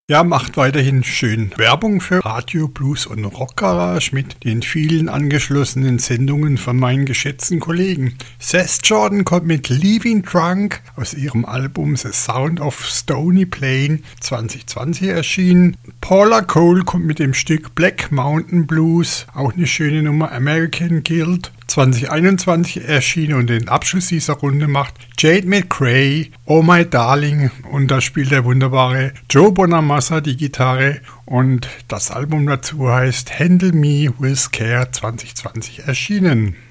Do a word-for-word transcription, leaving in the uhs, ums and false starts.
Ja, macht weiterhin schön Werbung für Radio, Blues und Rock Garage mit den vielen angeschlossenen Sendungen von meinen geschätzten Kollegen. Seth Jordan kommt mit Leaving Drunk aus ihrem Album The Sound of Stony Plain zwanzig zwanzig erschienen. Paula Cole kommt mit dem Stück Black Mountain Blues, auch eine schöne Nummer, American Guild, zwanzig einundzwanzig erschienen, und den Abschluss dieser Runde macht Jade McCrae, Oh My Darling, und da spielt der wunderbare Joe Bonamassa die Gitarre, und das Album dazu heißt Handle Me With Care zwanzig zwanzig erschienen.